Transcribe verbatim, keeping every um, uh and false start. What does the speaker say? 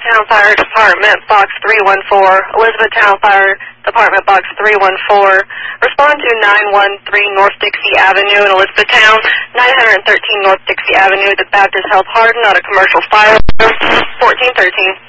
Elizabethtown Fire Department, Box three one four. Elizabethtown Fire Department, Box three one four. Respond to nine one three North Dixie Avenue in Elizabethtown, nine thirteen North Dixie Avenue. The Baptist Health Harden on a commercial fire. fourteen thirteen.